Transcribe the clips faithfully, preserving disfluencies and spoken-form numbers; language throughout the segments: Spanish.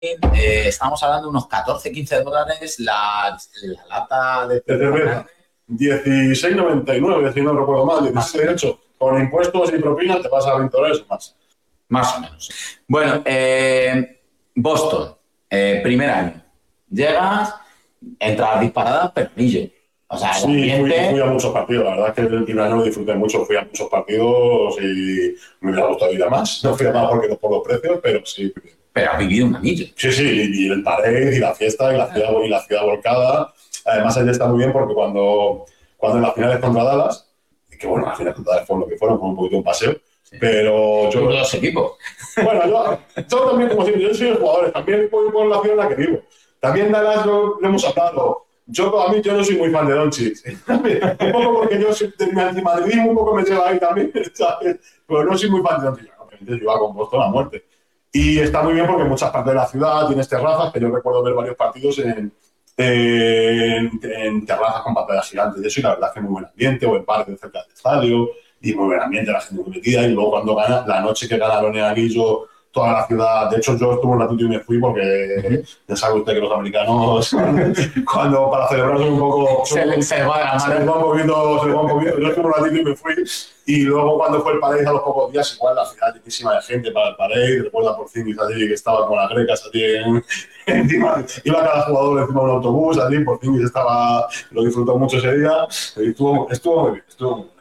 eh, estamos hablando de unos catorce, quince dólares la, la lata de cerveza. dieciséis noventa y nueve, si no recuerdo mal, dieciséis ocho. Con impuestos y propina te vas a veinte dólares o más. Más o menos. Bueno, eh, Boston, eh, primer año. Llegas, entras disparada, pernillo. O sea, sí, ambiente... fui, fui a muchos partidos. La verdad es que el primer año lo disfruté mucho. Fui a muchos partidos y me hubiera gustado ir a más. No fui a más porque no por los precios, pero sí. Pero has vivido un anillo. Sí, sí, y el parade, y la fiesta, y la ciudad, y la ciudad volcada. Además, allí está muy bien porque cuando, cuando en las finales contra Dallas, que bueno, las finales contra Dallas fueron lo que fueron, fue un poquito un paseo, sí. Pero yo... Todos los equipos. Bueno, yo, yo también, como siempre, yo soy de jugadores, también voy por la ciudad en la que vivo. También Dallas lo, lo hemos hablado. Yo, a mí, yo no soy muy fan de Doncic. Un poco porque yo soy de Madrid, un poco me lleva ahí también, ¿sabes? Pero no soy muy fan de Doncic. Obviamente yo iba con Boston a muerte. Y está muy bien porque en muchas partes de la ciudad tienes terrazas, que yo recuerdo ver varios partidos en, en, en terrazas con pantallas gigantes. Y eso, y la verdad es que muy buen ambiente, o en parques cerca del estadio, y muy buen ambiente, la gente muy metida. Y luego cuando gana, la noche que ganaron el anillo, toda la ciudad. De hecho, yo estuve un ratito y me fui porque uh-huh. ya sabe usted que los americanos, cuando para celebrarse un poco, se les se va se les va un poquito, se les va un poquito. Yo estuve un ratito y me fui. Y luego, cuando fue el parade, a los pocos días, igual la ciudad llenísima de gente para el parade. Recuerda por fin allí que estaba con las grecas allí en, encima. Iba cada jugador encima de un autobús allí. Por fin estaba, lo disfrutó mucho ese día. Y estuvo, estuvo muy bien. Estuvo muy bien.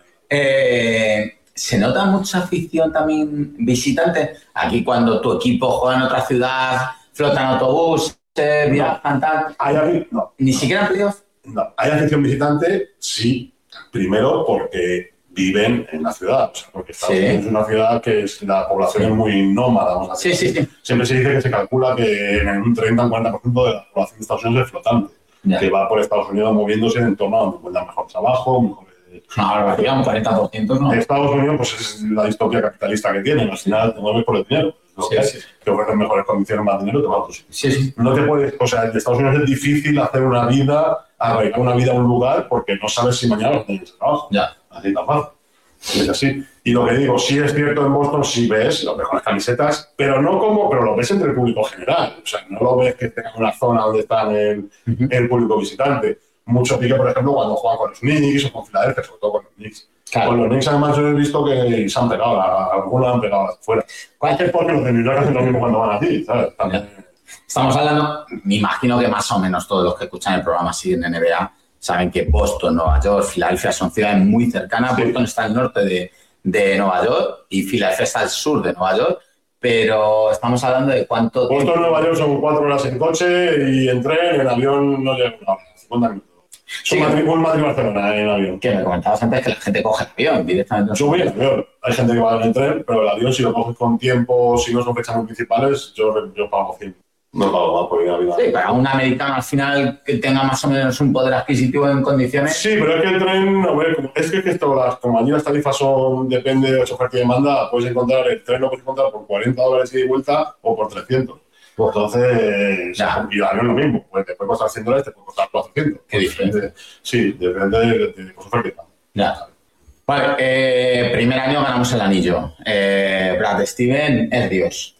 Eh... ¿Se nota mucha afición también visitante? Aquí cuando tu equipo juega en otra ciudad, flotan autobuses, no. viajan, tal... ¿Hay no. ¿Ni siquiera en playoff? No. ¿Hay afición visitante? Sí. Primero porque viven en la ciudad. O sea, porque Estados Unidos sí. es una ciudad que es, la población sí. es muy nómada. Vamos a sí, sí, sí. Siempre se dice que se calcula que en un treinta a cuarenta por ciento de la población de Estados Unidos es flotante. Ya. Que va por Estados Unidos moviéndose en torno a donde encuentra mejor trabajo, mejor... No, digamos, cuarenta por ciento no. Estados Unidos pues es la distopia capitalista que tienen. Al final te mueves por el dinero. Sí, que sí. Te ofrecen mejores condiciones, más dinero, te vas a otro sitio. Sí, sí. No te puedes... O sea, en Estados Unidos es difícil hacer una vida, arreglar una vida en un lugar porque no sabes si mañana vas a tener ese trabajo. Ya. Así tan fácil. Es así. Y lo que digo, sí es cierto en Boston, sí ves las mejores camisetas, pero no como... Pero lo ves entre el público general. O sea, no lo ves que tenga una zona donde está el, uh-huh. el público visitante. Mucho pique, por ejemplo, cuando juegan con los Knicks o con Filadelfia, sobre todo con los Knicks. Claro. Con los Knicks, además, yo he visto que se han pegado, algunos han pegado afuera. ¿Cuál es porque los de New York hacen lo mismo cuando van así? ¿Sabes? También. Estamos hablando, me imagino que más o menos todos los que escuchan el programa siguen en N B A saben que Boston, Nueva York, Filadelfia son ciudades muy cercanas. Sí. Boston está al norte de, de Nueva York y Filadelfia está al sur de Nueva York. Pero estamos hablando de cuánto Boston, tiempo... Nueva York son cuatro horas en coche y en tren, en avión no llega una hora, cincuenta minutos. Sí, un Madrid-Barcelona en avión. Que me comentabas antes que la gente coge el avión directamente. Yo voy en avión. Hay gente que va en el tren, pero el avión, si lo coges con tiempo, si no son fechas muy principales, yo, yo pago cien. No pago más por ir a vida. Sí, para un americano al final que tenga más o menos un poder adquisitivo en condiciones. Sí, pero es que el tren, a ver, es que, que esto, las, como allí las tarifas son, depende de oferta y demanda, puedes encontrar, el tren lo puedes encontrar por cuarenta dólares ida y vuelta o por trescientos. Pues entonces, ya. Y el avión es lo mismo, pues te puede costar cien dólares, te puede costar cuatrocientos. Qué diferente. Sí, depende de, de, de oferta y demanda. Ya. Vale, eh, primer año ganamos el anillo. Eh, Brad Steven es Dios.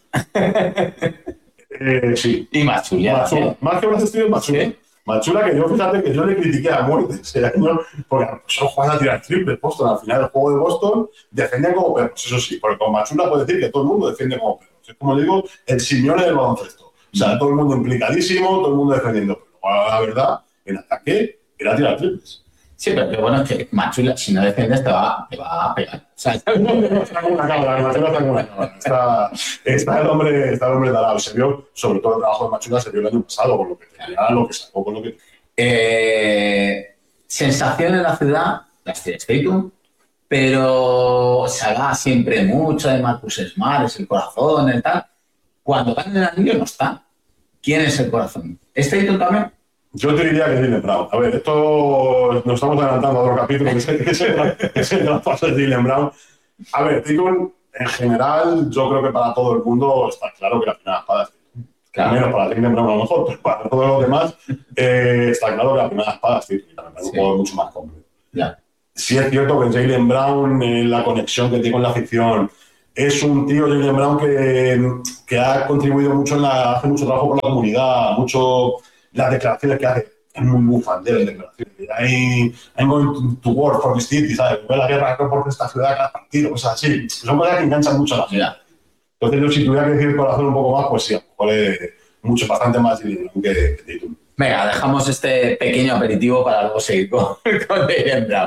Eh, sí. Y Machula. Machula. Más que Brad Steven, Machula. ¿Sí? Machula, que yo fíjate que yo le critiqué a muerte ese año, porque son jugadas a tirar triple Boston. Al final, el juego de Boston defendía como perros, eso sí, porque con Machula puede decir que todo el mundo defiende como perros. Es como digo, el Simeone del baloncesto. O sea, todo el mundo implicadísimo, todo el mundo defendiendo. Pero la verdad, el ataque era tirar triples. Sí, pero lo bueno es que Machula, si no defiendes, te va, te va a pegar. O sea, está como una cámara, Machula está como una cámara. Está, está el hombre, está el hombre talado. Se vio, sobre todo el trabajo de Machula, se vio el año pasado, por lo que tenía, lo que sacó, por lo que... Eh, sensación en la ciudad, la State Stadium, pero se habla siempre mucho de Marcus Smart, es el corazón, el tal. Cuando ganan el anillo no está. ¿Quién es el corazón? ¿Stadium también? Yo te diría que Jaylen Brown. A ver, esto nos estamos adelantando a otro capítulo que es el, que es el traspaso de Jaylen Brown. A ver, digo, en general, yo creo que para todo el mundo está claro que la primera espada es Steve. Claro. Menos para Jaylen Brown a lo mejor, pero para todos los demás eh, está claro que la primera espada es Steve. Es un juego mucho más completo. Ya. Sí es cierto que Jaylen Brown, eh, la conexión que tiene con la afición, es un tío, Jaylen Brown, que, que ha contribuido mucho en la, hace mucho trabajo por la comunidad, mucho las declaraciones que hace. Es muy bufandero en declaraciones. Hay, I'm going to war for this city, ¿sabes? Voy a la guerra por esta ciudad cada partido, cosas así. Son cosas que enganchan mucho a la ciudad. Entonces, yo si tuviera que decir el corazón un poco más, pues sí, a lo mejor es mucho, bastante más que, que Tatum. Venga, dejamos este pequeño aperitivo para luego seguir con, con Jaylen Brown.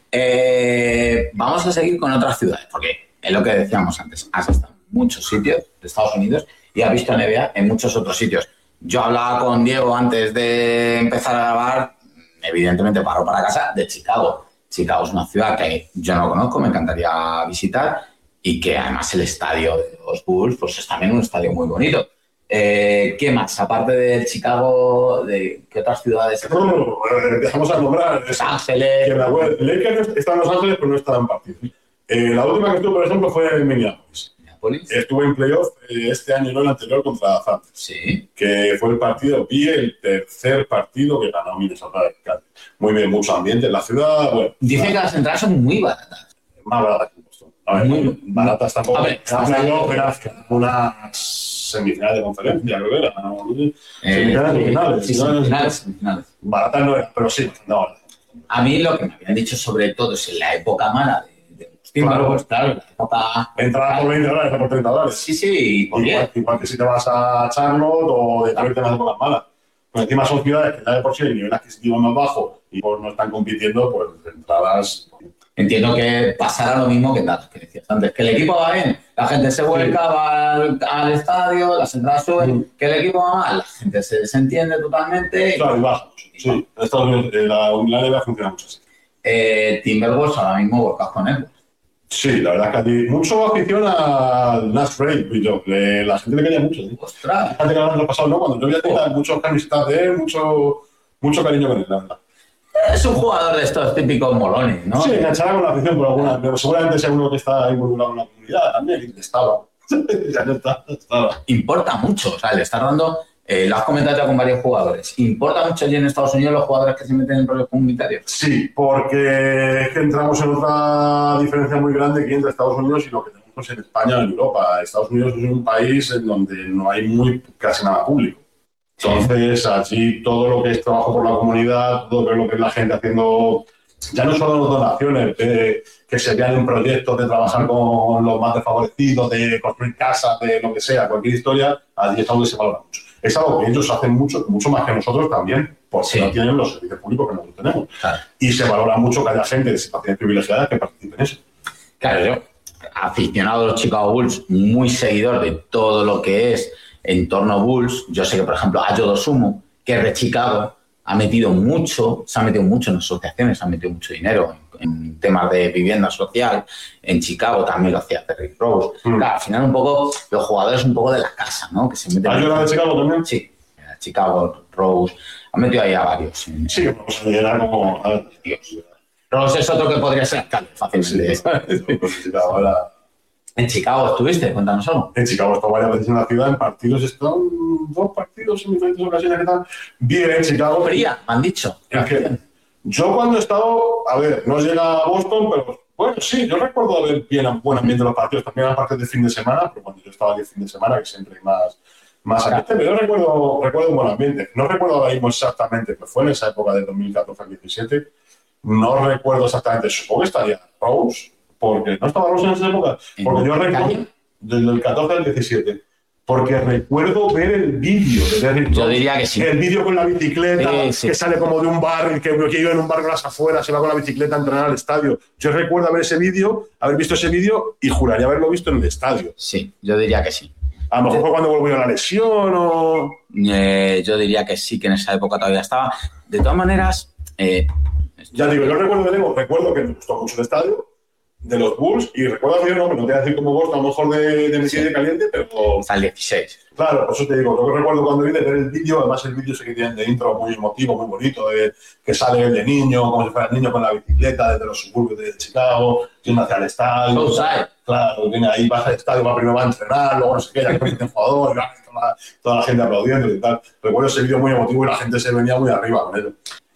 Eh, vamos a seguir con otras ciudades, porque es lo que decíamos antes, has estado en muchos sitios de Estados Unidos y has visto N B A en muchos otros sitios. Yo hablaba con Diego antes de empezar a grabar, evidentemente paró para casa, de Chicago. Chicago es una ciudad que yo no conozco, me encantaría visitar y que además el estadio de los Bulls pues es también un estadio muy bonito. Eh, ¿Qué más? Aparte de Chicago, ¿de qué otras ciudades? No, no, no, dejamos a nombrar. Los Ángeles. Que la web, Lakers está en Los Ángeles, pero no está en partido. Eh, la última que estuve, por ejemplo, fue en Minneapolis. ¿Minneapolis? Estuve en playoff eh, este año, no el anterior, contra Thunder. Sí. Que fue el partido, vi el tercer partido que ganó Minnesota. Muy bien, mucho ambiente en la ciudad. Bueno, dicen que las entradas son muy baratas. Más baratas que Boston. A ver, muy baratas tampoco. A ver, playoff era unas semifinales de conferencia, creo que era. Eh, semifinales, semifinales, semifinales. Baratas no era, pero sí, no. A mí lo que me habían dicho sobre todo es en la época mala de, de los Timberwolves, claro, en la época... Entrada por veinte dólares, por treinta dólares. Sí, sí, por igual, igual que si te vas a Charlotte o de Detroit en las épocas malas. Pues encima son ciudades que ya de por sí el nivel adquisitivo es más bajo y pues no están compitiendo, pues entradas... Entiendo que pasará lo mismo que, que decías antes, que el equipo va bien, la gente se vuelca, sí. va al, al estadio, las entradas suben, mm. que el equipo va mal, la gente se desentiende totalmente. Claro, y baja. Sí, en Estados Unidos la N B A funciona mucho así. Eh, Timberwolves ahora mismo volcás con él. Sí, la verdad es que a ti, mucho afición a Nash Ray, la gente le quería mucho. ¿Sí? Ostras. La gente que el pasado, ¿no? Cuando yo había oh. muchos camisetas de él, mucho, mucho cariño con él, la verdad. Es un jugador de estos típicos molones, ¿no? Sí, enganchará con la afición por alguna, pero seguramente sea uno que está involucrado en la comunidad también, y estaba. Ya no está, estaba. Importa mucho, o sea, le estás dando, eh, lo has comentado ya con varios jugadores, ¿importa mucho allí en Estados Unidos los jugadores que se meten en roles comunitarios? Sí, porque es que entramos en otra diferencia muy grande que entre Estados Unidos y lo que tenemos en España o en Europa. Estados Unidos es un país en donde no hay muy casi nada público. Entonces, allí todo lo que es trabajo por la comunidad, todo lo que es la gente haciendo, ya no solo donaciones, de, que se vean en proyectos de trabajar con los más desfavorecidos, de construir casas, de lo que sea, cualquier historia, allí es donde se valora mucho. Es algo que ellos hacen mucho, mucho más que nosotros también, porque sí. no tienen los servicios públicos que nosotros tenemos. Claro. Y se valora mucho que haya gente de situaciones privilegiadas que participe en eso. Claro, yo, aficionado a los Chicago Bulls, muy seguidor de todo lo que es entorno Bulls, yo sé que, por ejemplo, Ayo Dosunmu, que es de Chicago, ha metido mucho, se ha metido mucho en asociaciones, ha metido mucho dinero en, en temas de vivienda social. En Chicago también lo hacía Derrick Rose. Mm. Claro, al final un poco, los jugadores un poco de la casa, ¿no? Que se meten. ¿Ayo era de Chicago también? Sí, era Chicago, Rose, ha metido ahí a varios. En, sí, pues era como... Dios. Rose es otro que podría ser alcalde fácilmente. Sí, pues Chicago era... ¿En Chicago estuviste? Cuéntanos algo. En Chicago he estado varias veces en la ciudad, en partidos, están dos partidos en diferentes ocasiones que tal. Bien, en Chicago. Fría, me han dicho. Es que yo cuando he estado, a ver, no llega a Boston, pero bueno, sí, yo recuerdo haber bien buen ambiente en los partidos, también a partir de fin de semana, pero cuando yo estaba aquí fin de semana, que siempre hay más, más ambiente, pero yo recuerdo, recuerdo un buen ambiente. No recuerdo ahora mismo exactamente, pero fue en esa época del dos mil catorce al diecisiete. No recuerdo exactamente, supongo que estaría Rose, porque no estaba Rose en esa época, porque yo recuerdo desde el catorce al diecisiete, porque recuerdo ver el vídeo de Derrick Rose. Yo diría que sí. El vídeo con la bicicleta, sí, sí. que sale como de un bar, que, que iba en un bar con las afueras, se va con la bicicleta a entrenar al estadio. Yo recuerdo ver ese vídeo, haber visto ese vídeo y juraría haberlo visto en el estadio. Sí, yo diría que sí. A lo mejor fue cuando volvió la lesión o... Eh, yo diría que sí, que en esa época todavía estaba. De todas maneras... Eh, ya digo, yo recuerdo, digo, recuerdo que me gustó mucho el estadio de los Bulls y recuerdo que yo no, no te voy a decir como vos, a lo mejor de, de Messi sí. de caliente, pero... Hasta el dieciséis. Claro, por eso te digo, lo que recuerdo cuando vi de ver el vídeo, además el vídeo se que tiene de intro muy emotivo, muy bonito, de, que sale de niño, como si fuera el niño con la bicicleta desde los suburbios de Chicago, yendo hacia el estadio. Outside. Claro, viene ahí, vas al estadio, va primero va a entrenar, luego no sé qué, ya que viene el jugador, toda, toda la gente aplaudiendo y tal. Recuerdo ese vídeo muy emotivo y la gente se venía muy arriba con ello.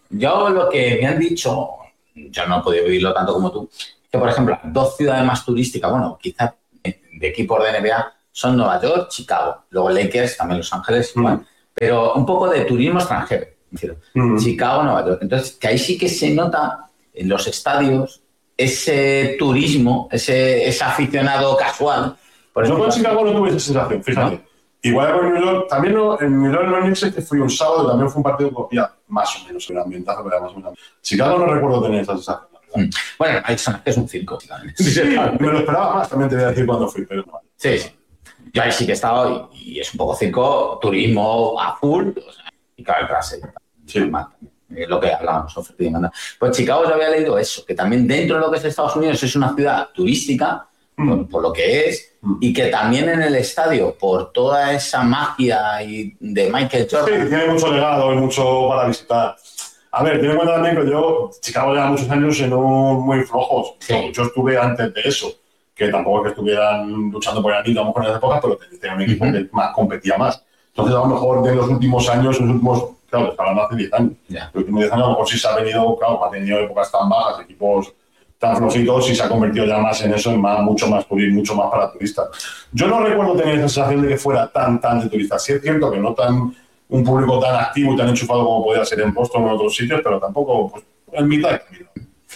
Yo lo que me han dicho, yo no he podido vivirlo tanto como tú, que por ejemplo, dos ciudades más turísticas, bueno, quizás de equipos de N B A son Nueva York, Chicago, luego Lakers, también Los Ángeles, igual, mm. pero un poco de turismo extranjero, mm. Chicago, Nueva York. Entonces, que ahí sí que se nota en los estadios ese turismo, ese, ese aficionado casual. Por Yo con Chicago no tuve esa sensación, fíjate. ¿No? Igual con New York, también no, en New York en los Knicks es que fui un sábado y también fue un partido que ya más o menos el ambientazo, pero más o menos. Chicago no recuerdo tener esa sensación. Mm. Bueno, es un circo. Sí, me lo esperaba más, también te voy a decir cuando fui, pero no. Sí, sí. Yo ahí sí que he estado y, y es un poco circo, turismo a full, o sea, y claro, el clase. Sí. Mal, eh, lo que hablábamos, oferta y demanda. Pues Chicago yo había leído eso, que también dentro de lo que es Estados Unidos es una ciudad turística, mm. por, por lo que es, mm. y que también en el estadio, por toda esa magia y de Michael Jordan. Sí, tiene mucho legado y mucho para visitar. A ver, ten en cuenta también que yo, Chicago lleva muchos años en un muy flojos. Sí. Yo estuve antes de eso, que tampoco es que estuvieran luchando por el anillo a lo mejor en esa época, pero tenía un equipo uh-huh. que más competía más. Entonces, a lo mejor de los últimos años, los últimos, claro, estaban hace diez años. Yeah. Los últimos diez años, a lo mejor sí se ha venido, claro, ha tenido épocas tan bajas, equipos tan flojitos y se ha convertido ya más en eso, en más, mucho más turismo, mucho más para turistas. Yo no recuerdo tener esa sensación de que fuera tan, tan de turistas. Sí es cierto que no tan un público tan activo y tan enchufado como podía ser en Boston o en otros sitios, pero tampoco, pues, en mitad de camino.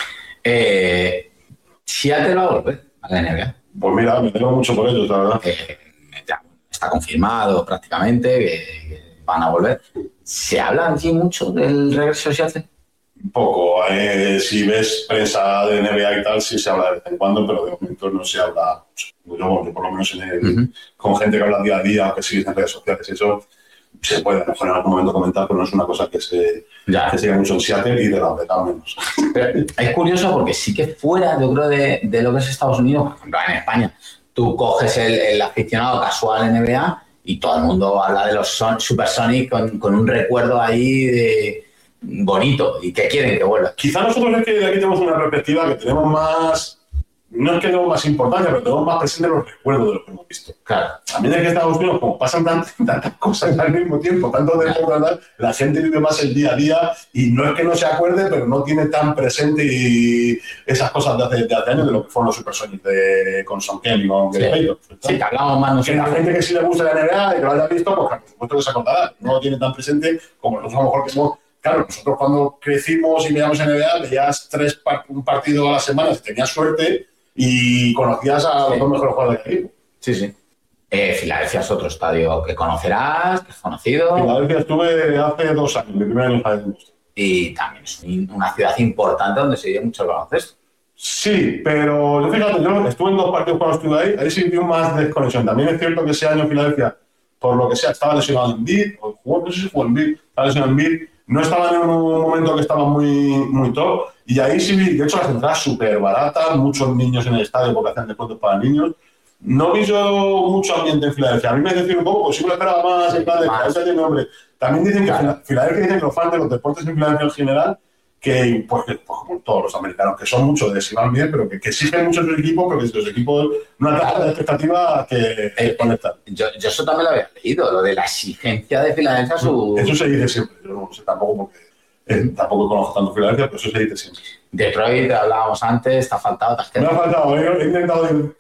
Eh, ¿Seattle va a volver a la N B A? Pues mira, me tengo mucho por ellos, la verdad. Eh, ya está confirmado prácticamente que, que van a volver. ¿Se habla aquí mucho del regreso de Seattle? Un poco. Eh, si ves prensa de N B A y tal, sí se habla de vez en cuando, pero de momento no se habla mucho. Yo, yo por lo menos en el, uh-huh. con gente que habla día a día, que sigue en redes sociales y eso, se puede a lo mejor en algún momento comentar, pero no es una cosa que se, que se diga mucho en Seattle y de la Beca menos. Pero es curioso porque sí que fuera, yo creo, de, de lo que es Estados Unidos, por ejemplo, en España, tú coges el, el aficionado casual N B A y todo el mundo habla de los son, Supersonics con, con un recuerdo ahí de, bonito y que quieren que vuelva. Quizá nosotros es que de aquí tenemos una perspectiva que tenemos más... No es que tenemos más importancia, pero tenemos más presente los recuerdos de lo que hemos visto. Claro. También es que Estados Unidos, como pasan tantas, tantas cosas al mismo tiempo, tanto de claro. la gente vive más el día a día y no es que no se acuerde, pero no tiene tan presente y esas cosas de hace, de hace años de lo que fueron los Supersonics de, con Son Kelly, con sí. Payton. Sí, que hablamos más. No que la gente que sí le gusta la N B A y que lo haya visto, pues por supuesto que se acordará. No lo tiene tan presente como nosotros a lo mejor que hemos... Claro, nosotros cuando crecimos y veíamos N B A, veías tres par- un partido a la semana, si tenías suerte, y conocías a los sí. dos mejores jugadores del equipo. Sí, sí. Eh, Filadelfia es otro estadio que conocerás, que has conocido. Filadelfia estuve hace dos años, mi primer año en Boston. Y también es una ciudad importante donde se vive mucho el baloncesto. Sí, pero yo fíjate, yo estuve en dos partidos cuando estuve ahí, ahí sí vi más desconexión. También es cierto que ese año Filadelfia, por lo que sea, estaba lesionado en Embiid, o jugó, no sé si jugó en Embiid, estaba lesionado en Embiid, no estaba en un momento que estaba muy, muy top, y ahí sí vi, de hecho, las entradas súper baratas, muchos niños en el estadio porque hacían descuentos para niños. No vi yo mucho ambiente en Filadelfia. A mí me decía un poco, pues sí me lo esperaba más en plan de Filadelfia tiene nombre. También dicen que claro. Filadelfia dicen que los fans de los deportes en Filadelfia en general, que pues, que, pues como todos los americanos, que son muchos de si van bien, pero que, que exigen mucho sus equipos, pero que los equipos no alcanzan la expectativa que, que conectan. Yo, yo eso también lo había leído, lo de la exigencia de Filadelfia. Su... Eso se dice siempre, yo no sé tampoco porque eh, tampoco conozco tanto Filadelfia, pero eso se dice siempre. Detroit, hablábamos antes, te ha faltado. Te me ha faltado, he, he intentado ir,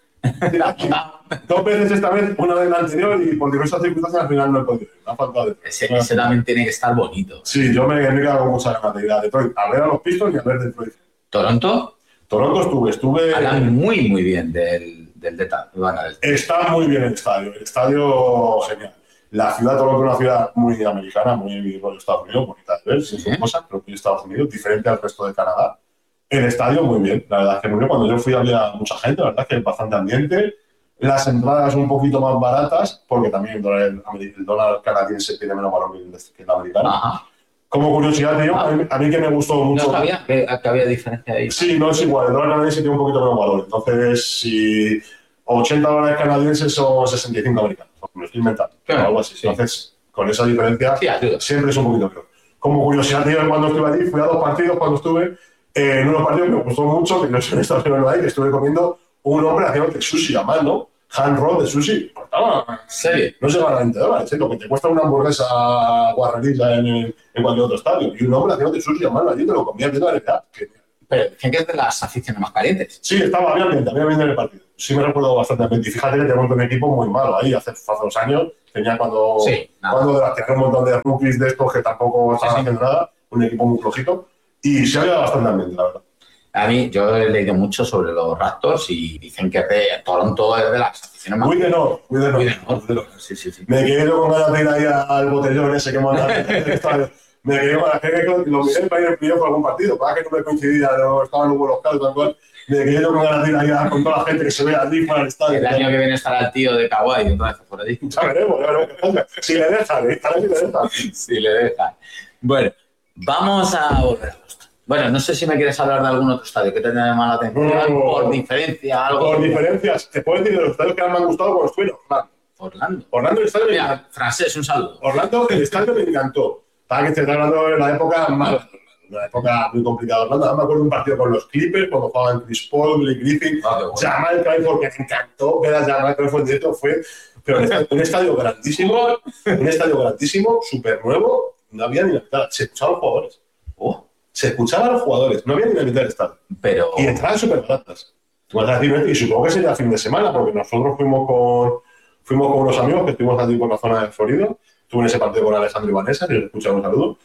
dos veces esta vez, una vez la anterior y por diversas circunstancias al final no he podido. Me ha faltado Detroit. Ese, no, ese también tiene que estar bonito. Sí, yo me, me he quedado con mucha ganas de ir a Detroit, a ver a los Pistons y a ver Detroit. ¿Toronto? Toronto estuve, estuve... Hablan muy, muy bien del, del detalle. Bueno, del... Está muy bien el estadio, el estadio genial. La ciudad de Toronto es una ciudad muy americana, muy bueno, Estados Unidos, bonita de ver, sin sí. cosas, pero muy Estados Unidos, diferente al resto de Canadá. El estadio muy bien, la verdad es que muy bien. Cuando yo fui había mucha gente, la verdad es que es bastante ambiente. Las entradas un poquito más baratas, porque también el dólar, el dólar canadiense tiene menos valor que el americano. Ajá. Como curiosidad, tío, ah. a, mí, a mí que me gustó mucho... ¿No sabía que, que había diferencia ahí? Sí, no es igual, el dólar canadiense tiene un poquito menos valor. Entonces, si ochenta dólares canadienses son sesenta y cinco americanos, me lo estoy inventando, o algo así. Sí. Entonces, con esa diferencia, sí, siempre es un poquito peor. Como curiosidad, tío, cuando estuve allí, fui a dos partidos cuando estuve... Eh, en unos partidos que me gustó mucho, que no sé en Estados Unidos ahí, que estuve comiendo un hombre haciendo de sushi a mano, hand roll de sushi, costaba, ¿serio? No se gana veinte dólares, ¿eh? Lo que te cuesta una hamburguesa guarrerilla en, en cualquier otro estadio. Y un hombre haciendo de sushi a mano allí te lo comía viendo la realidad. Pero dicen que es de las aficiones más calientes. Sí, estaba, había ambiente, había ambiente en el partido. Sí me recuerdo bastante ambiente. Y fíjate que tenemos un equipo muy malo ahí. Hace, hace dos años tenía cuando, sí, cuando draftearon un montón de rookies de estos que tampoco estaban sí, sí. haciendo nada. Un equipo muy flojito. Y sí había bastante ambiente, la verdad. A mí, yo he leído mucho sobre los Raptors y dicen que de Toronto es de las aficiones más... Muy de no, muy de no. Muy de no, muy de no. Sí, sí, sí. Me quedé yo con ganas de ir ahí al botellón ese que montan en el estadio. Me quedé con la gente que lo miré para ir el primero por algún partido, para que no me coincidía, no estaban los buenos casos, tal cual. Me quedé yo con ganas de ir ahí con toda la gente que se ve allí para el estadio. El año que viene estará el tío de Kawhi otra vez por allí. Ya veremos, ya veremos. Si le dejan, ¿eh? Si le dejan. Si le dejan. Bueno, vamos a volver a Boston. Bueno, no sé si me quieres hablar de algún otro estadio que te haya llamado la atención, no, por diferencia, algo. Por diferencias, te puedo decir de los estadios que más me han gustado con los tuyos. Orlando. Orlando, el estadio. Mira, me... francés, un saludo. Orlando, el estadio me encantó. Para que estés hablando de la época mala, una época muy complicada. Orlando, me acuerdo de un partido con los Clippers, cuando jugaban Chris Paul, Blake Griffin, ah, bueno. Jamal Crawford, que me encantó ver a Jamal Crawford en directo, fue pero un estadio, un estadio grandísimo, un estadio grandísimo, súper nuevo, no había ni la mitad, se escuchaban los jugadores. Oh. Se escuchaban a los jugadores, no había ni la mitad del estadio. Pero... Y entraban súper baratas. Tú vas a decir, y supongo que sería fin de semana, porque nosotros fuimos con, fuimos con unos amigos que estuvimos allí por la zona de Florida. Estuve en ese partido con Alejandro y Vanessa, que les escuchaba un saludo.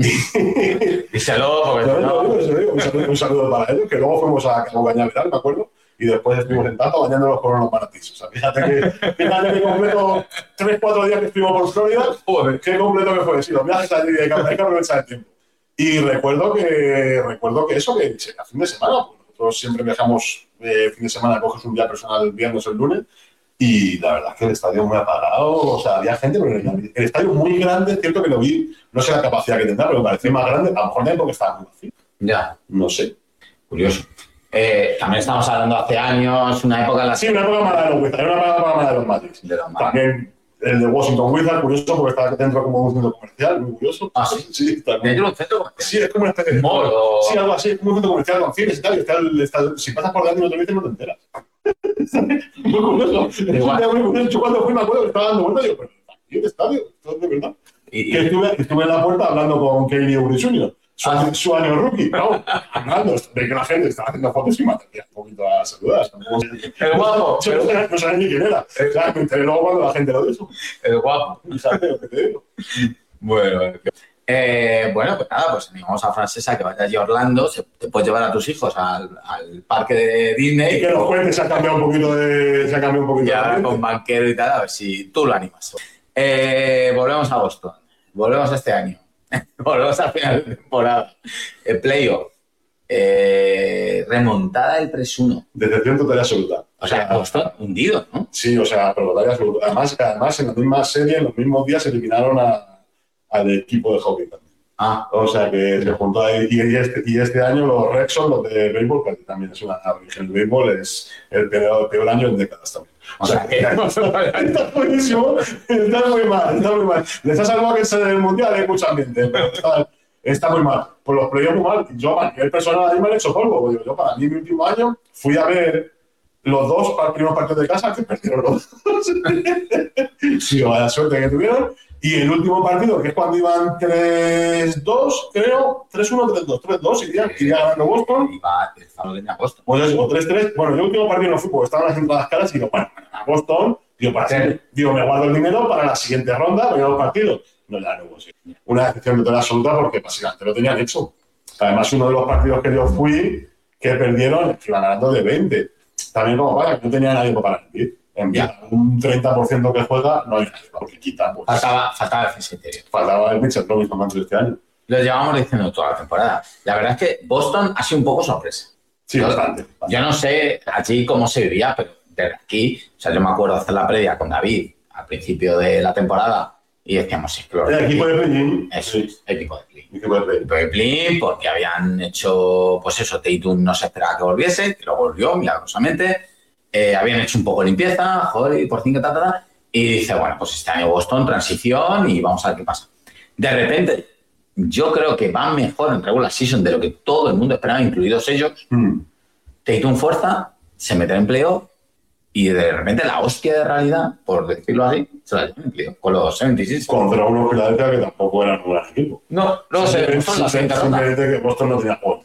Díselo, porque no, no, no, un, saludo, un saludo para ellos, que luego fuimos a Cabo Cañaveral, me acuerdo, y después estuvimos en Tampa bañándonos con unos manatís. O sea, fíjate que, fíjate que completo tres, cuatro días que estuvimos por Florida, joder, qué completo que fue. Sí, los viajes allí hay que aprovechar el tiempo. Y recuerdo que, recuerdo que eso, que a fin de semana, pues nosotros siempre viajamos eh, fin de semana, coges un día personal el viernes o el lunes, y la verdad es que el estadio muy apagado, o sea, había gente, pero el estadio muy grande, es cierto que lo vi, no sé la capacidad que tendrá, pero me parecía más grande, a lo mejor no porque estaba muy vacío. Ya. No sé. Curioso. Eh, también estamos hablando hace años, una época en la... Sí, una época mala de los Wizards, era una época mala de los Magic. De los también el de Washington Wizards, curioso, porque estaba dentro como un centro comercial, muy curioso. Ah, sí. Sí, también. ¿Dentro de un centro comercial? Sí, es como una especie de... Mall o... Sí, algo así, es como un centro comercial con cines y tal, y está el, está el, si pasas por delante y no te metes, no te enteras. Muy curioso. Es un día muy curioso. Yo cuando fui me acuerdo que estaba dando vueltas y yo, pero ¿aquí el estadio? ¿Esto es de verdad? Y, que estuve, estuve en la puerta hablando con Kelly Oubre junior, su, ah. su año rookie, ¿no? Hablando de que la gente estaba haciendo fotos y me atendía un poquito a saludar. El guapo. Yo no, no sabía ni quién era. O sea, me enteré luego cuando la gente lo dijo. El guapo. ¿Y sabes lo que te digo? Bueno, Eh, bueno, pues nada, pues animamos a Francesa que vaya allí a Orlando, se, te puedes llevar a tus hijos al, al parque de Disney. Y que los cuentes, se ha cambiado un poquito de... Se ha cambiado un poquito ya de con banquero y tal, a ver si tú lo animas. Eh, volvemos a Boston, volvemos a este año, volvemos al final de temporada. El playoff, eh, remontada del tres uno. Decepción total y absoluta. O sea, Boston hundido, ¿no? Sí, o sea, pero total y absoluta. Además, además, en la misma serie, en los mismos días, se eliminaron a... al equipo de hockey también. Ah. O sea que se juntó ahí. Y este, y este año los Red Sox, los de béisbol, que también es una origen. El béisbol es el peor, el peor año en décadas también. O, o sea, sea que está buenísimo, está muy mal, está muy mal. Les ha salvado que es el mundial, hay mucha ambiente, pero está, está muy mal. Por los playoffs muy mal. Yo, a nivel personal, ahí me he hecho polvo. Yo, yo, para mí, mi último año, fui a ver los dos primeros partidos de casa que perdieron los dos. Sí, vaya suerte que tuvieron. Y el último partido, que es cuando iban tres dos, creo, tres uno, tres dos, tres dos, iría, iría ganando Boston. Iba a Boston. Pues eso, tres tres. Bueno, yo el último partido no fui porque estaban haciendo las caras y digo, bueno, a Boston, digo, para sí. hacer, digo, me guardo el dinero para la siguiente ronda, voy a los partidos. No, ya no hubo, sí. Una decepción total absoluta porque básicamente lo tenían hecho. Además, uno de los partidos que yo fui, que perdieron, iban ganando de veinte. También como para que no tenía nadie para rendir. Envía un treinta por ciento que juega, no hay nada, porque quita. Pues, faltaba, faltaba el defensa interior. Faltaba el pitcher, lo mismo antes de este año. Lo llevamos diciendo toda la temporada. La verdad es que Boston ha sido un poco sorpresa. Sí, yo, bastante, bastante. Yo no sé allí cómo se vivía, pero desde aquí, o sea, yo me acuerdo de hacer la previa con David al principio de la temporada y decíamos, es que el equipo de play-in. Eso es, equipo de play-in. Equipo de play-in. Equipo de play-in, porque habían hecho, pues eso, Tatum no se esperaba que volviese, que lo volvió milagrosamente. Eh, habían hecho un poco de limpieza, joder, y por fin que ta, ta, ta, y dice, bueno, pues este año Boston, transición, y vamos a ver qué pasa. De repente, yo creo que van mejor en regular season de lo que todo el mundo esperaba, incluidos ellos. Mm. Tatum fuerza, se mete en playoff, y de repente la hostia de realidad, por decirlo así, se la lleva en playoff, con los setenta y seis. Contra unos Philadelphia que tampoco eran un gran equipo. No, no sé, son las siguientes rondas. Simplemente que Boston no tenía juego.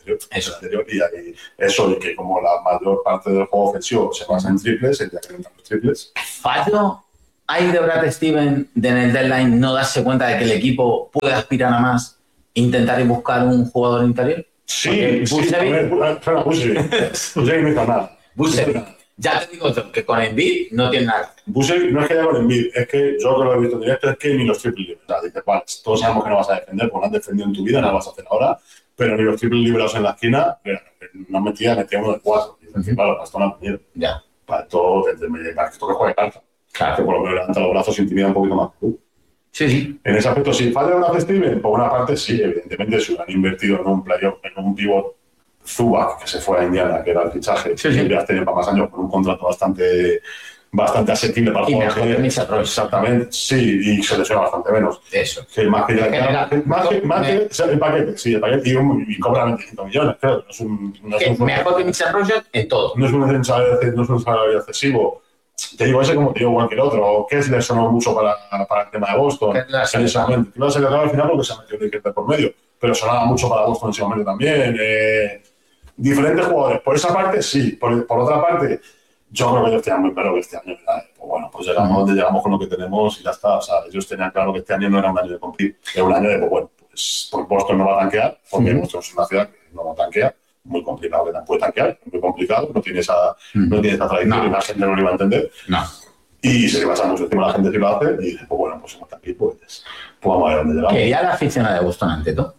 anterior. Eso. El anterior y ahí, eso, y que como la mayor parte del juego ofensivo se basa en triples, el día que entran los triples. ¿Fallo hay de Brad Steven de en el deadline no darse cuenta de que el equipo puede aspirar a más e intentar buscar un jugador interior? Sí, sí, a ver, Busevic. Busevic no hizo nada. Busevic. Ya te digo que con Embiid no tiene nada. Busevic no es que haya con Embiid, es que yo que lo he visto en directo, es que ni los triples libres. O sea, dices, vale, todos sabemos que no vas a defender, porque no has defendido en tu vida, no lo vas a hacer ahora, pero ni los triples liberados en la esquina, no metía, metía uno de cuatro. Y dices, claro, para esto no ha venido. Ya. Para esto, para esto que juegue carta. Claro. Que por lo menos levanta los brazos y intimida un poquito más. Uh. Sí, sí. En ese aspecto, si falla una de Steven, por una parte sí, evidentemente, si hubieran invertido en un playoff, en un pivot Zubac, que se fue a Indiana, que era el fichaje, sí, sí. Y hubieras tenido para más años con un contrato bastante, bastante asequible para el juego. Y mejor que Royce. Exactamente, sí, y se lesiona bastante menos. Eso. Que más que ya, ya más que, más que o sea, el paquete, sí, el paquete, y, un, y cobra veinticinco millones, creo. No es un, no es un mejor que Mitchell Royce en todo. No es un salario, no es un salario excesivo. Te digo ese como te digo cualquier otro. Kessler sonó mucho para, para el tema de Boston. En ese momento. Iba a ser al final porque se ha metido Lakers por medio. Pero sonaba mucho para Boston en ese momento también. Eh, diferentes jugadores. Por esa parte, sí. Por, por otra parte, yo creo que ellos tenían muy claro que este año era, pues bueno, pues llegamos donde llegamos con lo que tenemos y ya está. O sea, ellos tenían claro que este año no era un año de cumplir. Era un año de, pues bueno, pues, pues Boston no va a tanquear, porque uh-huh. Boston es una ciudad que no tanquea. Muy complicado que puede tanquear, muy complicado, no tiene esa, mm. no tiene esa tradición no. Y la gente no lo iba a entender. No. Y se le pasa mucho encima a la gente si lo hace y dice, pues bueno, pues hasta aquí, pues, pues vamos a ver dónde llegamos. ¿Quería la aficionada de Boston ante todo?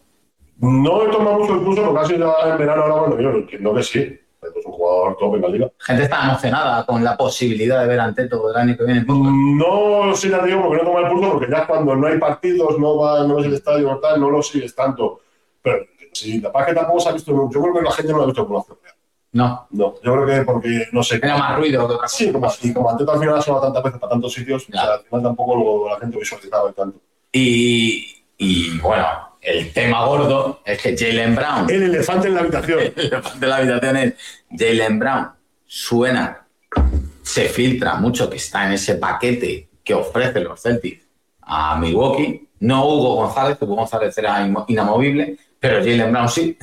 No he tomado mucho el curso porque casi ya en verano ahora cuando yo entiendo que sí. Es un jugador top en la liga. Gente está emocionada con la posibilidad de ver a Antetokounmpo el año que viene. No, sí la digo porque no toma el pulso porque ya cuando no hay partidos, no va, no ves el estadio, tal, no lo sigues tanto. Pero sí, la verdad que tampoco se ha visto. Yo creo que la gente no lo ha visto por acción real. No. No, yo creo que porque, no sé. Era más ruido que otra cosa. Sí, como así, como Antetokounmpo al final ha sonado tantas veces para tantos sitios, o sea, al final tampoco lo, la gente visualizaba tanto. Y, y bueno, el tema gordo es que Jaylen Brown. El elefante en la habitación. El elefante en la habitación es Jaylen Brown. Suena, se filtra mucho que está en ese paquete que ofrecen los Celtics a Milwaukee. No Hugo González, que Hugo González era inamovible, pero Jaylen Brown sí.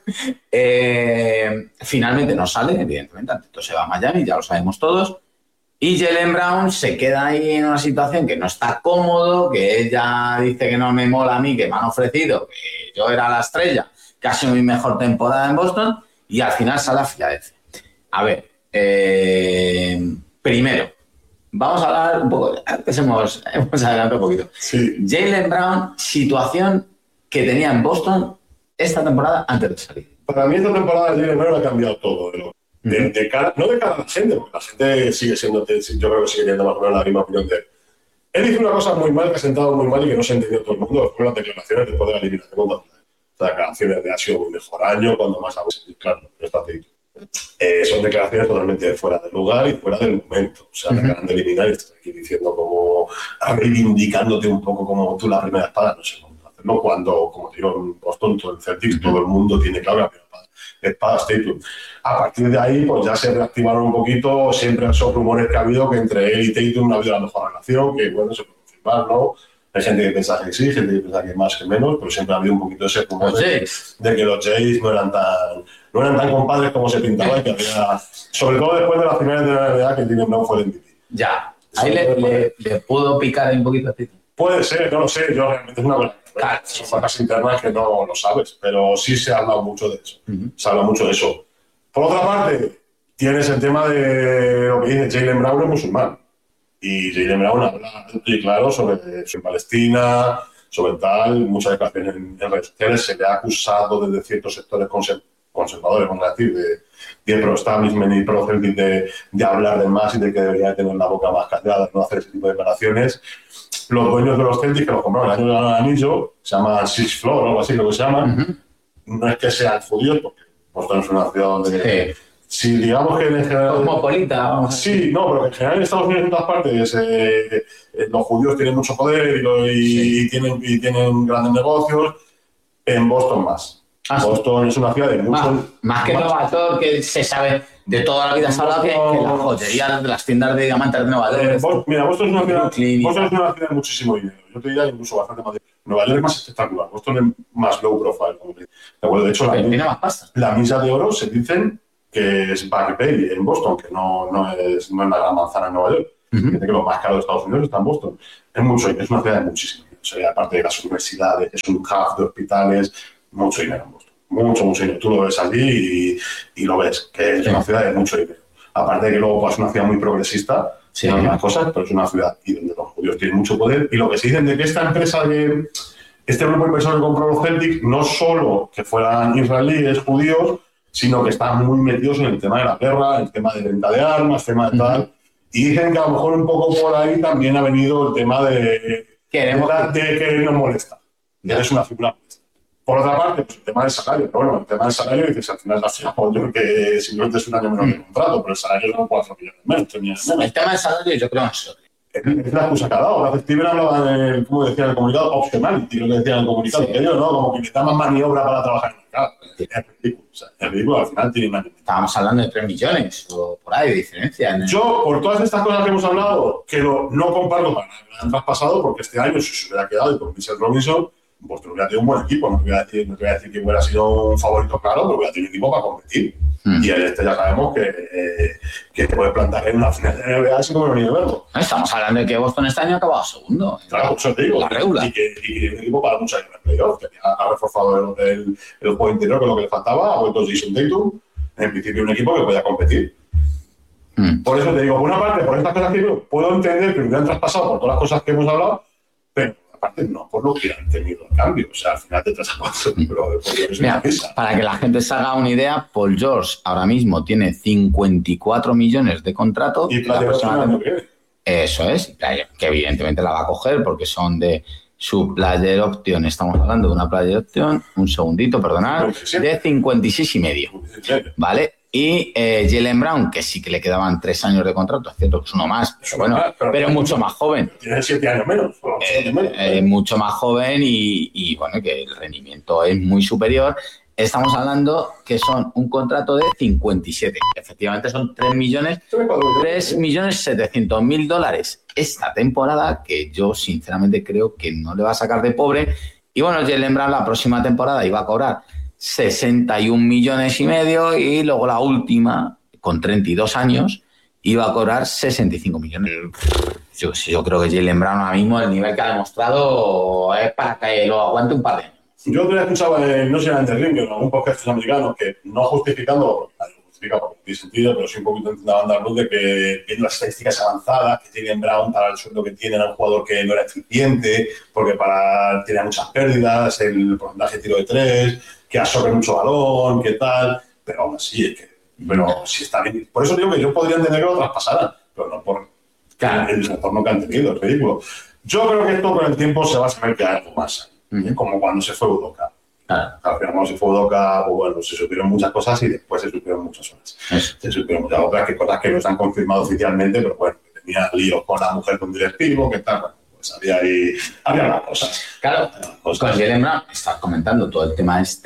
eh, finalmente no sale, evidentemente. Entonces se va a Miami, ya lo sabemos todos. Y Jaylen Brown se queda ahí en una situación que no está cómodo, que ella dice que no me mola a mí, que me han ofrecido, que yo era la estrella, que ha sido mi mejor temporada en Boston, y al final sale a Filadelfia. A ver, eh, primero, vamos a hablar un poco, antes hemos, hemos adelantado un poquito. Sí. Jaylen Brown, situación que tenía en Boston esta temporada antes de salir. Para mí esta temporada Jaylen Brown ha cambiado todo. ¿no? De, de cara, no de cara a la gente, porque la gente sigue siendo, yo creo que sigue teniendo más o menos la misma opinión de él. Él hizo una cosa muy mal, que ha sentado muy mal y que no se ha entendido todo el mundo, fueron las declaraciones después de la eliminación. Las declaraciones de ha sido mi mejor año, cuando más ha sido, claro, no está así. Eh, son declaraciones totalmente fuera del lugar y fuera del momento. O sea, uh-huh. Te acaban de eliminar y estás aquí diciendo como, reivindicándote un poco como tú la primera espada, no sé cómo hacerlo, cuando, como te digo, en Boston, todo el Celtics, uh-huh. todo el mundo tiene claro la primera espada. Espada Statum. A partir de ahí, pues ya se reactivaron un poquito. Siempre esos rumores que ha habido que entre él y Tatum no ha habido la mejor relación, que bueno, se puede confirmar, ¿no? Hay gente que piensa que sí, gente que piensa que más que menos, pero siempre ha habido un poquito ese rumor de, de que los Jays no eran tan, no eran tan compadres como se pintaba y que había, sobre todo después de las finales de la N B A, que Jaylen Brown fue el M V P. Ya, ahí le, le, le pudo picar un poquito a Tatum. Puede ser, no lo sé, yo realmente es una cosa. Claro, son cosas internas que no lo sabes, pero sí se ha hablado mucho de eso. Uh-huh. Se habla mucho de eso. Por otra parte, tienes el tema de lo que dice Jaylen Brown es musulmán. Y Jaylen Brown habla y claro sobre, sobre Palestina, sobre tal, muchas declaraciones en, en redes sociales. Se le ha acusado desde ciertos sectores conservadores, vamos a decir, de, de pro-establishment y pro-Celtic de, de hablar de más y de que debería tener la boca más callada, no hacer ese tipo de declaraciones. Los dueños de los Celtics que los compraron el año del anillo, se llama Six Floor o algo así, lo que se llaman, uh-huh. no es que sean judíos, porque Boston es una ciudad donde... Sí. Si digamos que en general... Cosmopolita, vamos. Sí, no, pero en general en Estados Unidos en todas partes eh, eh, los judíos tienen mucho poder y, lo, y, sí. y, tienen, y tienen grandes negocios. En Boston más. Ah, Boston sí. es una ciudad de mucho... Más, más que Nueva York, que se sabe... De toda la vida se habla que, que las joyerías de las tiendas de diamantes de Nueva York. Eh, vos, mira, Boston es una ciudad, Boston es una ciudad de muchísimo dinero. Yo te diría incluso bastante más. Nueva York es más espectacular. Boston es más low profile. Como de acuerdo, de hecho, la, tiene más pasta. La misa de oro se dicen que es Back Bay en Boston, que no, no, es, no es la gran manzana en Nueva York. Uh-huh. Que lo más caro de Estados Unidos está en Boston. Es mucho, es una ciudad de muchísimo dinero. O sea, aparte de las universidades, es un hub de hospitales, mucho dinero en Boston. Mucho, mucho dinero. Tú lo ves allí y, y lo ves, que es sí. una ciudad de mucho dinero. Aparte de que luego pues, es una ciudad muy progresista, sí, en algunas cosas, pero es una ciudad y donde los judíos tienen mucho poder. Y lo que se dicen de que esta empresa, de este grupo de inversores que compró los Celtics, no solo que fueran israelíes, judíos, sino que estaban muy metidos en el tema de la guerra, el tema de venta de armas, el tema de tal. Uh-huh. Y dicen que a lo mejor un poco por ahí también ha venido el tema de, Queremos de, de que nos molesta. Que eres una figura molesta. Por otra parte, pues el tema del salario. Pero bueno, el tema del salario dices, al final es yo creo que simplemente es un año menos de contrato, pero el salario son cuatro millones menos, tres millones menos. El tema del salario yo creo que no. Es la excusa que ha dado. Steven hablaba de, como decía en el comunicado, optionality, lo que decía en el comunicado, sí. que ellos, ¿no? Como que necesitan más maniobra para trabajar en el mercado. Sí. Es ridículo. O sea, es ridículo, al final tiene una... Estábamos hablando de tres millones o por ahí de diferencia. ¿no? Yo, por todas estas cosas que hemos hablado, que lo, no comparto para nada, me han traspasado, porque este año, si se hubiera quedado y con Mitchell Robinson, pues te hubiera tenido un buen equipo. No te voy a decir, no te voy a decir que hubiera sido un favorito claro, pero hubiera tenido un equipo para competir. Mm. Y en este ya sabemos que, eh, que te puedes plantar en una final de N B A sin comer ni de verlo. Estamos hablando de que Boston este año ha acabado segundo. Claro, eso te digo. La regular. Y que, y que un equipo para muchos años en playoff, que ha reforzado el, el, el juego interior con lo que le faltaba, ha vuelto Jason Tatum. En principio, un equipo que pueda competir. Mm. Por eso te digo, por una parte, por estas cosas que yo puedo entender que me hubieran traspasado por todas las cosas que hemos hablado, pero aparte no por lo que han tenido el cambio. O sea, al final te traspasan, pero es Mira, para que la gente se haga una idea, Paul George ahora mismo tiene cincuenta y cuatro millones de contrato. Y la próxima que Eso es, que evidentemente la va a coger porque son de su player option. Estamos hablando de una player option, un segundito, perdonad, de cincuenta y seis y medio. ¿Vale? Y eh, Jaylen Brown, que sí que le quedaban tres años de contrato, es cierto que es uno más, pero bueno, pero, pero, pero mucho más joven. Tiene siete años menos. Eh, menos eh, mucho más joven y, y bueno, que el rendimiento es muy superior. Estamos hablando que son un contrato de cincuenta y siete. Efectivamente son tres millones setecientos mil dólares esta temporada, que yo sinceramente creo que no le va a sacar de pobre. Y bueno, Jaylen Brown la próxima temporada iba a cobrar sesenta y un millones y medio y luego la última, con treinta y dos años, iba a cobrar sesenta y cinco millones. Yo, yo creo que Jaylen Brown ahora mismo el nivel que ha demostrado es para que lo aguante un par de años. Yo te escuchaba, en, no sé si era en The Ring, en algún podcast americano, que no justificándolo, porque nadie lo justifica porque no tiene sentido, pero sí un poquito intentaban dar luz de que tiene las estadísticas avanzadas, que Jaylen Brown para el sueldo que tiene era un jugador que no era eficiente, porque para tenía muchas pérdidas, el porcentaje de tiro de tres, que absorbe mucho balón, que tal, pero aún así es que, pero si está bien. Por eso digo que yo podría entender que lo traspasaran, pero no por claro. el retorno que han tenido, es ridículo. Yo creo que esto con el tiempo se va a saber que hay algo más. Uh-huh. Como cuando se fue Udoka. Claro. Al final, cuando se fue Udoka, pues bueno, se supieron muchas cosas y después se supieron muchas otras. Uh-huh. Se supieron muchas otras que cosas que no se han confirmado oficialmente, pero bueno, que tenía líos con la mujer de un directivo, que tal, bueno, pues había ahí, había más cosas. Claro, cosas. Con Jaylen Brown estás comentando todo el tema este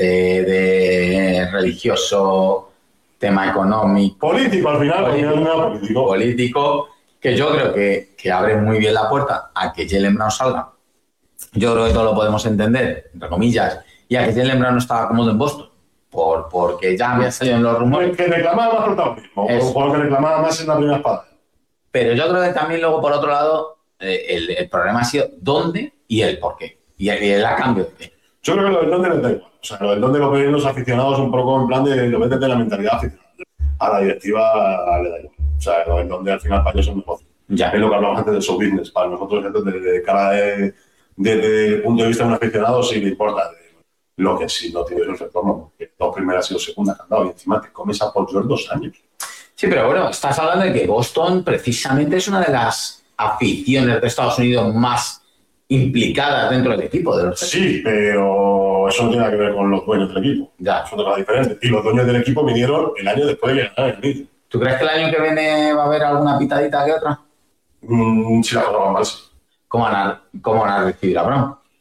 de religioso, tema económico. Político, al final, político, político. político, que yo creo que, que abre muy bien la puerta a que Jaylen Brown salga. Yo creo que todo lo podemos entender, entre comillas, y a que Jaylen Brown no estaba cómodo en Boston, por, porque ya había salido en los rumores. Que reclamaba más protagonismo, un jugador que reclamaba más en la primera espada. Pero yo creo que también luego, por otro lado, eh, el, el problema ha sido dónde y el por qué, y el, y el a cambio de qué. Yo creo que lo del dónde les da igual. O sea, lo del dónde lo ven los aficionados un poco en plan de lo venden de la mentalidad aficionada. A la directiva le da igual. O sea, lo del dónde al final para ellos es un negocio. Ya. Es lo que hablamos antes del show business. Para nosotros, desde de cara de... Desde el punto de vista de un aficionado, sí le importa. Lo que sí no tiene el retorno, que dos primeras y dos segundas han dado, y encima te comes a Paul George dos años. Sí, pero bueno, estás hablando de que Boston precisamente es una de las aficiones de Estados Unidos más implicadas dentro del equipo. De los sí, pero eso no tiene nada que ver con los dueños del equipo. Ya. Son cosas diferentes. Y los dueños del equipo vinieron el año después de que ganaron el anillo. ¿Tú crees que el año que viene va a haber alguna pitadita que otra? Mm, si la cosa va mal, sí. ¿Cómo van, a, ¿Cómo van a recibir a Brown?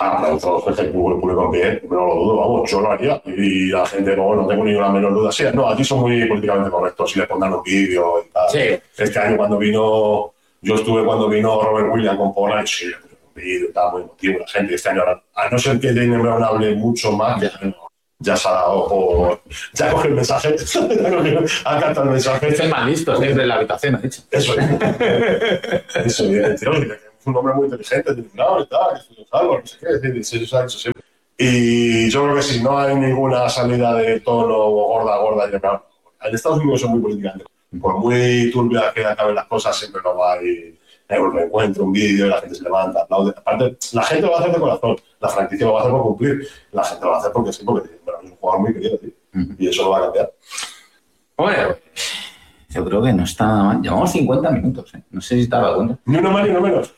Ah, pero todos el público en pie, no lo dudo, vamos, yo lo haría. Y la gente, no, no tengo ninguna menor duda. Sí, no, aquí son muy políticamente correctos y les pondrán los vídeos y tal. Sí. Este año cuando vino, yo estuve cuando vino Robert Williams con Pola y sí, le puse un vídeo, estaba muy emotivo la gente. Este año, a no ser que Jaylen Brown hable mucho más, ya, ya se ha dado por... Ya coge el mensaje, ha cantado el mensaje. Es el más listo siempre en la habitación, ha dicho. Eso es. Eso es, tío, es un hombre muy inteligente, no, y tal, que estudió algo, no sé qué, eso ha hecho siempre. Y yo creo que si no hay ninguna salida de tono gorda, gorda, ya claro. En Estados Unidos son muy políticamente. Por muy turbias que acaben las cosas, siempre no va a ir un reencuentro, un vídeo, y la gente se levanta, aplaude. Aparte, la gente lo va a hacer de corazón, la franquicia lo va a hacer por cumplir, la gente lo va a hacer porque sí, porque bueno, es un jugador muy querido, tío, uh-huh. Y eso lo va a cambiar. Bueno, yo creo que no está nada mal. Llevamos cincuenta minutos, ¿eh? No sé si te has dado cuenta. Ni uno más ni uno menos.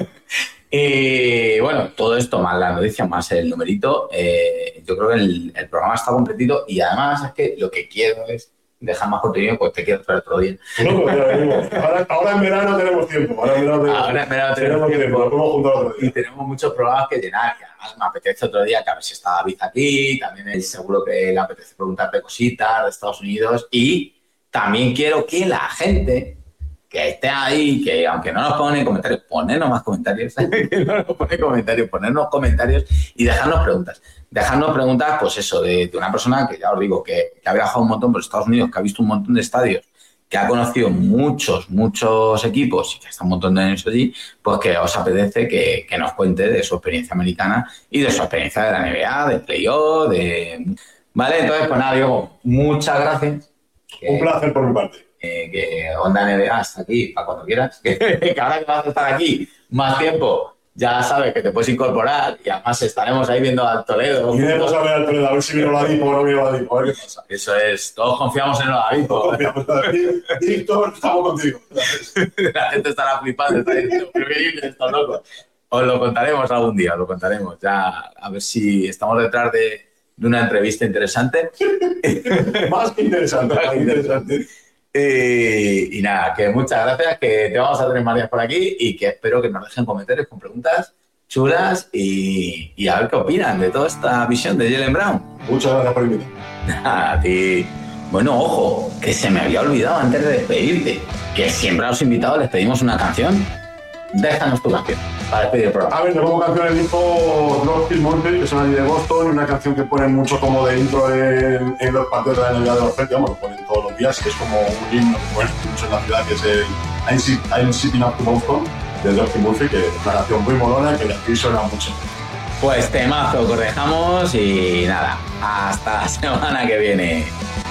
Y bueno, todo esto más la noticia, más el numerito, eh, yo creo que el, el programa está completito y además es que lo que quiero es dejar más contenido, pues te quiero traer otro día. No, pues ya venimos. Ahora, ahora en verano tenemos tiempo. Ahora en verano tenemos, ahora en verano tenemos, tenemos tiempo. Nos podemos juntar otro día. Y tenemos muchos programas que llenar, que además me apetece otro día, que a ver si está David aquí, también es seguro que le apetece preguntarte cositas de Estados Unidos y también quiero que la gente que esté ahí, que aunque no nos pongan comentarios, ponernos más comentarios, que no nos ponen comentarios, ponernos comentarios y dejarnos preguntas. Dejarnos preguntas, pues eso, de, de una persona que ya os digo, que, que ha viajado un montón por Estados Unidos, que ha visto un montón de estadios, que ha conocido muchos, muchos equipos y que está un montón de años allí, pues que os apetece que, que nos cuente de su experiencia americana y de su experiencia de la N B A, de playoff, de... Vale, entonces, pues nada, Diego, muchas gracias. Que, un placer por mi parte. Eh, que Onda N B A está aquí para cuando quieras, que, que ahora que vas a estar aquí más tiempo, ya sabes que te puedes incorporar y además estaremos ahí viendo al Toledo. Iremos a ver al Toledo, a ver si vino la Dipo o no vino la Dipo, a ver qué pasa. Eso es, todos confiamos en la Dipo. Todos confiamos en la Dipo. Víctor, estamos contigo. La gente estará flipando, está diciendo, pero qué dices estos locos. Os lo contaremos algún día, os lo contaremos. Ya, a ver si estamos detrás de, de una entrevista interesante. Más que interesante, más que interesante. Eh, y nada, que muchas gracias, que te vamos a tener más días por aquí y que espero que nos dejen comentarios con preguntas chulas y, y a ver qué opinan de toda esta visión de Jaylen Brown. Muchas gracias por invitarme. A ti. Bueno, ojo, que se me había olvidado antes de despedirte, que siempre a los invitados les pedimos una canción. Déjanos tu canción para despedir el programa. A ver, tengo canciones tipo Dropkick Murphys, que son allí de Boston, una canción que ponen mucho como de intro en, en los partidos de la N B A de los Celtics, lo ponen todos los días, y es como un himno que ponen mucho en la ciudad, que es el I'm, Sit, I'm Sitting Up to Boston, de Dropkick Murphys, que es una canción muy molona que aquí suena mucho. Pues temazo, correjamos y nada, hasta la semana que viene.